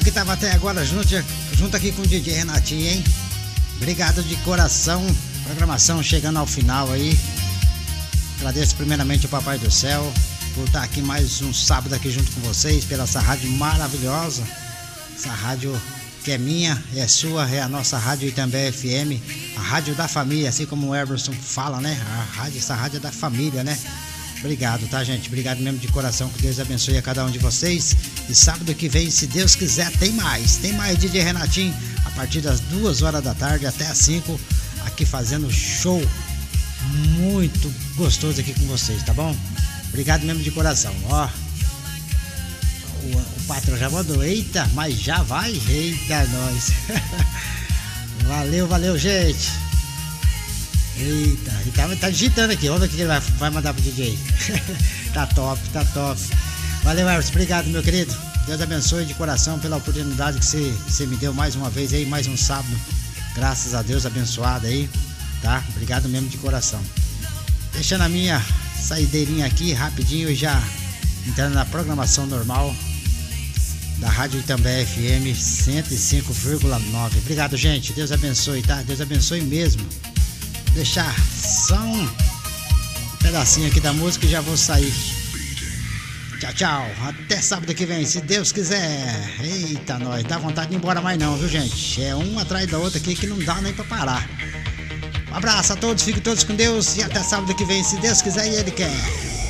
Que tava até agora junto aqui com o DJ Renatinho, hein? Obrigado de coração. Programação chegando ao final aí. Agradeço primeiramente o Papai do Céu por estar aqui mais um sábado aqui junto com vocês, pela essa rádio maravilhosa. Essa rádio que é minha, é sua, é a nossa rádio Itambé FM, a rádio da família, assim como o Everson fala, né? Essa rádio é da família, né? Obrigado, tá, gente? Obrigado mesmo de coração. Que Deus abençoe a cada um de vocês. E sábado que vem, se Deus quiser, tem mais. Tem mais DJ Renatinho a partir das 2 horas da tarde até as 5, aqui fazendo show muito gostoso aqui com vocês, tá bom? Obrigado mesmo de coração. Ó, o patrão já mandou. Eita, mas já vai. Eita, nós. Valeu, gente. Eita, ele tá digitando aqui. Vamos ver o que ele vai mandar pro DJ. Tá top. Valeu, Everson. Obrigado, meu querido. Deus abençoe de coração pela oportunidade que você me deu mais uma vez aí, mais um sábado. Graças a Deus, abençoado aí, tá? Obrigado mesmo de coração. Deixando a minha saideirinha aqui rapidinho e já entrando na programação normal da Rádio Itambé FM 105,9. Obrigado, gente. Deus abençoe, tá? Deus abençoe mesmo. Deixar só um pedacinho aqui da música e já vou sair. Tchau. Até sábado que vem, se Deus quiser. Eita, nós. Dá vontade de ir embora mais não, viu, gente? É um atrás da outra aqui que não dá nem pra parar. Um abraço a todos, fiquem todos com Deus e até sábado que vem, se Deus quiser e Ele quer.